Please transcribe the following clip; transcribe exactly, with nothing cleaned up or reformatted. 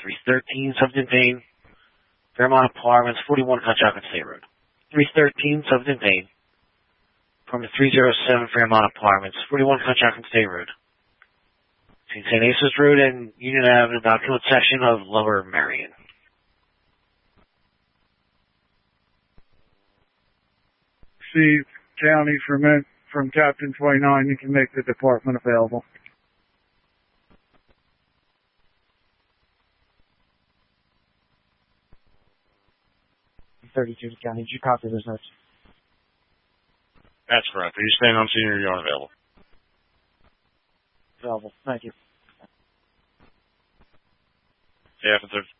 three thirteen, subject name, Fairmont Apartments, forty-one Conshohocken State Road. three thirteen, subject name, from the three oh seven Fairmont Apartments, forty-one Conshohocken State Road. Between Saint Asaph's Road and Union Avenue, document section of Lower Marion. Steve, County from it, from Captain twenty-nine, you can make the department available. thirty-two County, did you copy those notes? That's correct. Are you staying on scene or are you unavailable? Available. Thank you. Yeah, if it's